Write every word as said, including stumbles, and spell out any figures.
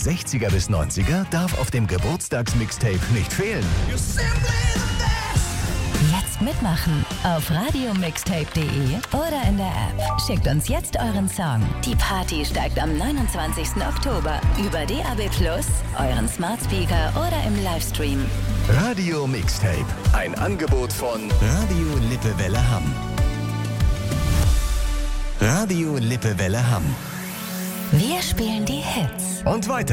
sechziger bis neunziger darf auf dem Geburtstagsmixtape nicht fehlen. Jetzt mitmachen auf radiomixtape punkt de oder in der App. Schickt uns jetzt euren Song. Die Party steigt am neunundzwanzigsten Oktober über D A B plus, euren Smart Speaker oder im Livestream. Radio Mixtape, ein Angebot von Radio Lippewelle Hamm. Radio Lippewelle Hamm. Wir spielen die Hits. Und weiter.